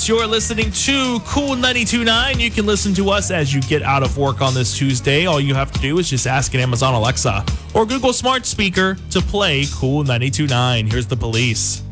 You're listening to Cool 92.9. You can listen to us as you get out of work on this Tuesday. All you have to do is just ask an Amazon Alexa or Google Smart Speaker to play Cool 92.9. Here's the Police.